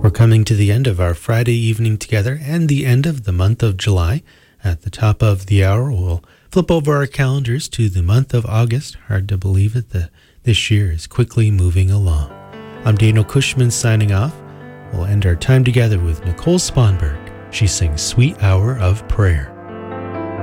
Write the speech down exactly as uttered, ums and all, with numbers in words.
We're coming to the end of our Friday evening together and the end of the month of July. At the top of the hour, we'll flip over our calendars to the month of August. Hard to believe it, that this year is quickly moving along. I'm Daniel Cushman signing off. We'll end our time together with Nicole Sponberg. She sings Sweet Hour of Prayer.